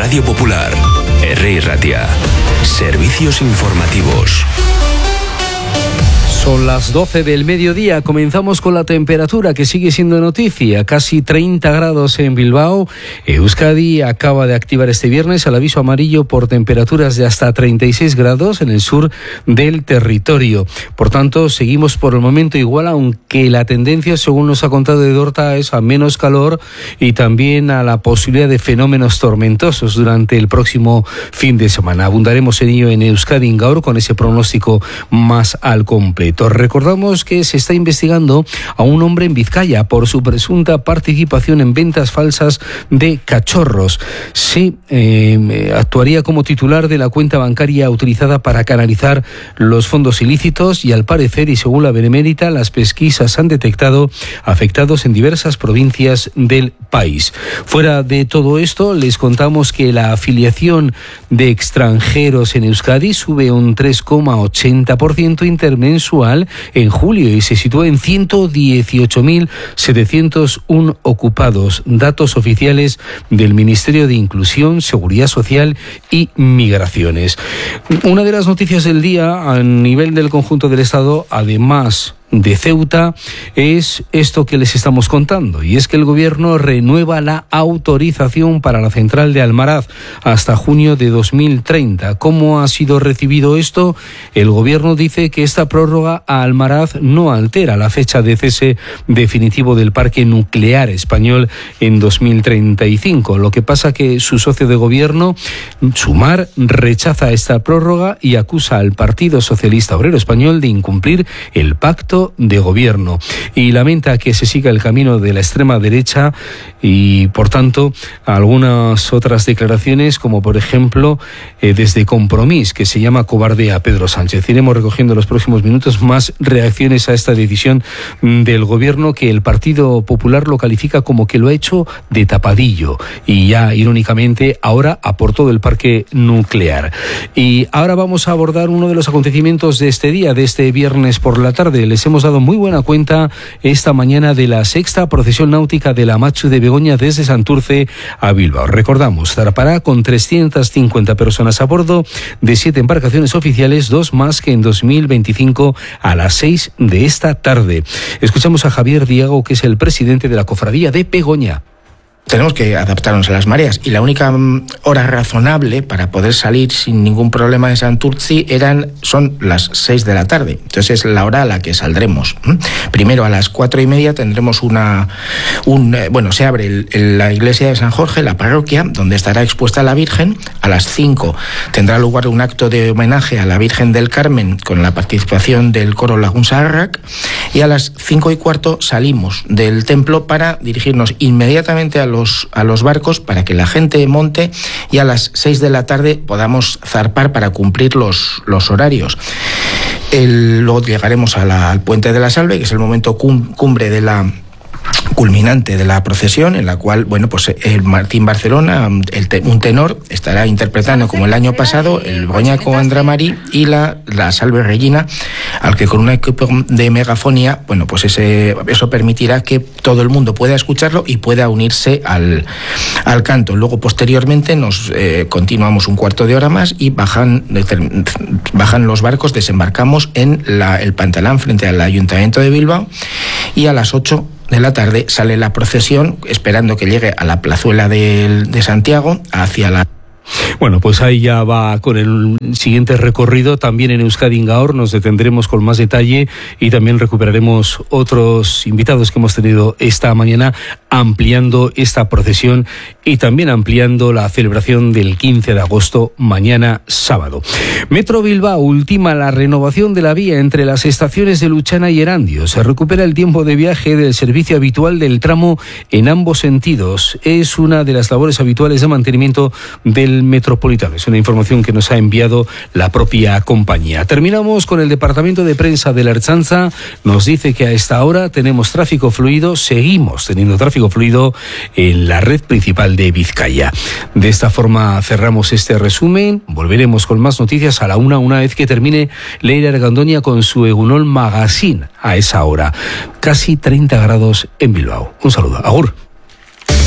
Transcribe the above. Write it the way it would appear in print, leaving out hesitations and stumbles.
Radio Popular, Herri Ratia. Servicios informativos. Son las 12 del mediodía, comenzamos con la temperatura que sigue siendo noticia, casi 30 grados en Bilbao. Euskadi acaba de activar este viernes el aviso amarillo por temperaturas de hasta 36 grados en el sur del territorio. Por tanto, seguimos por el momento igual, aunque la tendencia, según nos ha contado Edorta, es a menos calor y también a la posibilidad de fenómenos tormentosos durante el próximo fin de semana. Abundaremos en ello en Euskadi Gaur con ese pronóstico más al completo. Recordamos que se está investigando a un hombre en Vizcaya por su presunta participación en ventas falsas de cachorros. Sí, actuaría como titular de la cuenta bancaria utilizada para canalizar los fondos ilícitos y al parecer, y según la Benemérita, las pesquisas han detectado afectados en diversas provincias del país. Fuera de todo esto, les contamos que la afiliación de extranjeros en Euskadi sube un 3,80% intermensual en julio y se sitúa en 118.701 ocupados. Datos oficiales del Ministerio de Inclusión, Seguridad Social y Migraciones. Una de las noticias del día a nivel del conjunto del Estado, además de Ceuta, es esto que les estamos contando, y es que el gobierno renueva la autorización para la central de Almaraz hasta junio de 2030. ¿Cómo ha sido recibido esto? El gobierno dice que esta prórroga a Almaraz no altera la fecha de cese definitivo del parque nuclear español en 2035. Lo que pasa que su socio de gobierno, Sumar, rechaza esta prórroga y acusa al Partido Socialista Obrero Español de incumplir el pacto de gobierno y lamenta que se siga el camino de la extrema derecha y, por tanto, algunas otras declaraciones, como por ejemplo desde Compromís, que se llama cobardea a Pedro Sánchez. Iremos recogiendo en los próximos minutos más reacciones a esta decisión del gobierno, que el Partido Popular lo califica como que lo ha hecho de tapadillo y ya irónicamente ahora a por todo el parque nuclear. Y ahora vamos a abordar uno de los acontecimientos de este día, de este viernes por la tarde. Les hemos dado muy buena cuenta esta mañana de la sexta procesión náutica de la Machu de Begoña desde Santurce a Bilbao. Recordamos, zarpará con 350 personas a bordo de 7 embarcaciones oficiales, 2 más que en 2025 a las 6 de esta tarde. Escuchamos a Javier Diago, que es el presidente de la Cofradía de Begoña. Tenemos que adaptarnos a las mareas y la única hora razonable para poder salir sin ningún problema de Santurtzi son las 6 de la tarde. Entonces es la hora a la que saldremos. Primero a las 4:30 tendremos se abre la iglesia de San Jorge, la parroquia, donde estará expuesta la Virgen. A las 5 tendrá lugar un acto de homenaje a la Virgen del Carmen con la participación del coro Lagun Zaharrak, y a las 5:15 salimos del templo para dirigirnos inmediatamente a los barcos para que la gente monte y a las 6 de la tarde podamos zarpar para cumplir los horarios. Luego llegaremos al Puente de la Salve, que es el momento cumbre de la culminante de la procesión, en la cual, el Martín Barcelona, un tenor, estará interpretando como el año pasado el Begoña con Andramari y la Salve Regina, al que con un equipo de megafonía, eso permitirá que todo el mundo pueda escucharlo y pueda unirse al canto. Luego, posteriormente, nos continuamos un cuarto de hora más y bajan los barcos, desembarcamos en el Pantalán frente al Ayuntamiento de Bilbao, y a las 8 de la tarde sale la procesión, esperando que llegue a la plazuela de Santiago, hacia la... Bueno, pues ahí ya va con el siguiente recorrido. También en Euskadi Gaur nos detendremos con más detalle y también recuperaremos otros invitados que hemos tenido esta mañana, ampliando esta procesión y también ampliando la celebración del 15 de agosto, mañana sábado. Metro Bilbao ultima la renovación de la vía entre las estaciones de Luchana y Erandio. Se recupera el tiempo de viaje del servicio habitual del tramo en ambos sentidos. Es una de las labores habituales de mantenimiento del metropolitano. Es una información que nos ha enviado la propia compañía. Terminamos con el departamento de prensa de la Ertzaintza. Nos dice que a esta hora tenemos tráfico fluido, seguimos teniendo tráfico fluido en la red principal de Vizcaya. De esta forma cerramos este resumen. Volveremos con más noticias a la una vez que termine Leire Argandoña con su Egunol Magazine a esa hora. Casi 30 grados en Bilbao. Un saludo. Agur.